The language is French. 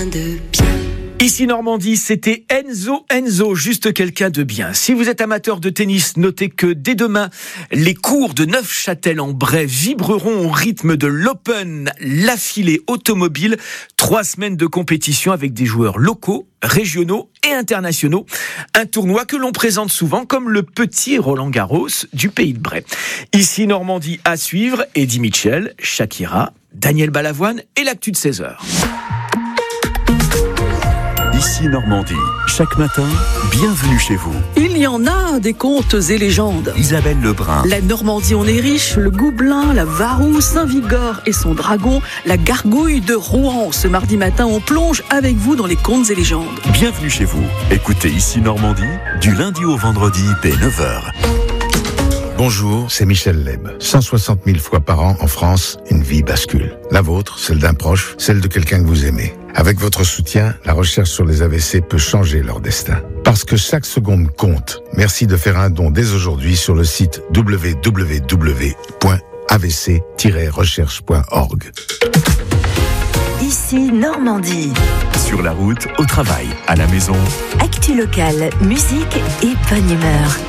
De bien. Ici Normandie, c'était Enzo, juste quelqu'un de bien. Si vous êtes amateur de tennis, notez que dès demain, les cours de Neufchâtel-en-Bray vibreront au rythme de l'Open L'Affilée automobile. 3 semaines de compétition avec des joueurs locaux, régionaux et internationaux. Un tournoi que l'on présente souvent comme le petit Roland-Garros du pays de Bray. Ici Normandie à suivre, Eddie Mitchell, Shakira, Daniel Balavoine et l'actu de 16h. Ici Normandie, chaque matin, bienvenue chez vous. Il y en a des contes et légendes. Isabelle Lebrun. La Normandie on est riche, le Goublin, la Varroux, Saint-Vigor et son dragon, la gargouille de Rouen. Ce mardi matin, on plonge avec vous dans les contes et légendes. Bienvenue chez vous. Écoutez Ici Normandie, du lundi au vendredi dès 9h. Bonjour, c'est Michel Leb. 160 000 fois par an en France, une vie bascule. La vôtre, celle d'un proche, celle de quelqu'un que vous aimez. Avec votre soutien, la recherche sur les AVC peut changer leur destin. Parce que chaque seconde compte. Merci de faire un don dès aujourd'hui sur le site www.avc-recherche.org. Ici Normandie. Sur la route, au travail, à la maison. Actu locale, musique et bonne humeur.